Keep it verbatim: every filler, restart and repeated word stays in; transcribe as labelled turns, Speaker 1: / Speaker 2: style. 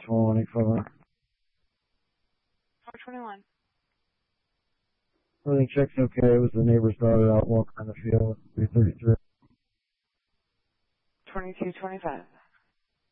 Speaker 1: twenty-five.
Speaker 2: four twenty-one.
Speaker 1: Everything checks okay. It was the neighbor's daughter out walking on the field. three thirty-three.
Speaker 2: twenty-two twenty-five.